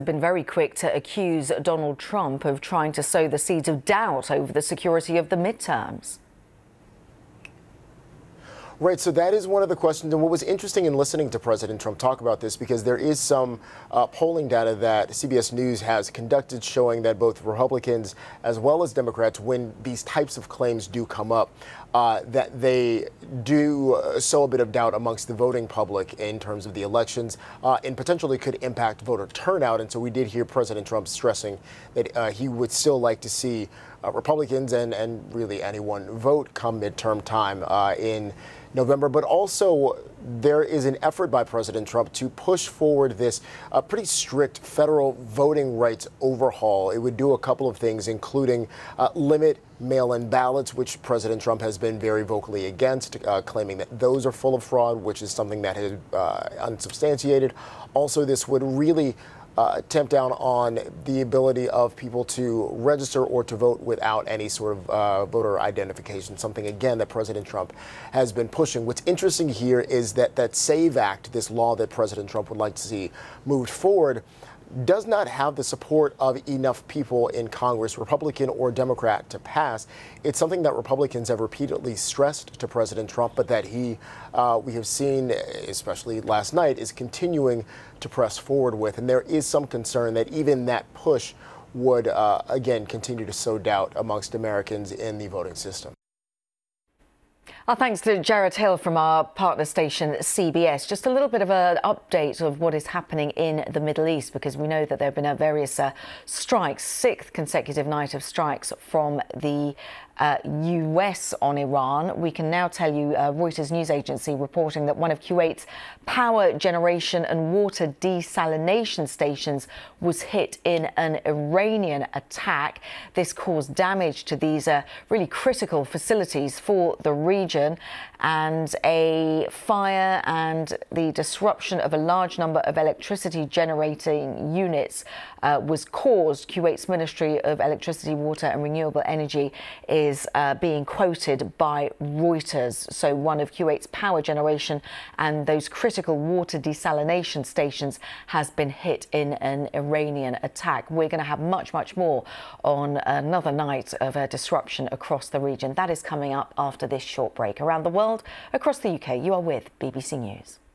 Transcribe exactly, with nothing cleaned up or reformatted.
Been very quick to accuse Donald Trump of trying to sow the seeds of doubt over the security of the midterms. Right, so that is one of the questions. And what was interesting in listening to President Trump talk about this, because there is some uh, polling data that C B S News has conducted showing that both Republicans as well as Democrats, when these types of claims do come up, uh, that they do uh, sow a bit of doubt amongst the voting public in terms of the elections uh, and potentially could impact voter turnout. And so we did hear President Trump stressing that uh, he would still like to see uh, Republicans and, and really anyone vote come midterm time uh, in November. But also there is an effort by President Trump to push forward this uh, pretty strict federal voting rights overhaul. It would do a couple of things, including uh, limit mail-in ballots, which President Trump has been very vocally against, uh, claiming that those are full of fraud, which is something that is uh, unsubstantiated. Also, this would really Uh, tamp down on the ability of people to register or to vote without any sort of uh, voter identification, something, again, that President Trump has been pushing. What's interesting here is that that SAVE Act, this law that President Trump would like to see moved forward, does not have the support of enough people in Congress, Republican or Democrat, to pass. It's something that Republicans have repeatedly stressed to President Trump, but that he, uh, we have seen, especially last night, is continuing to press forward with. And there is some concern that even that push would, uh, again, continue to sow doubt amongst Americans in the voting system. Our thanks to Jared Hill from our partner station C B S. Just a little bit of an update of what is happening in the Middle East, because we know that there have been uh, various uh, strikes, sixth consecutive night of strikes from the Uh, U S on Iran. We can now tell you uh, Reuters news agency reporting that one of Kuwait's power generation and water desalination stations was hit in an Iranian attack. This caused damage to these uh, really critical facilities for the region, and a fire and the disruption of a large number of electricity generating units uh, was caused. Kuwait's Ministry of Electricity, Water and Renewable Energy is is uh, being quoted by Reuters. So one of Kuwait's power generation and those critical water desalination stations has been hit in an Iranian attack. We're going to have much, much more on another night of uh, disruption across the region. That is coming up after this short break. Around the world, across the U K, you are with B B C News.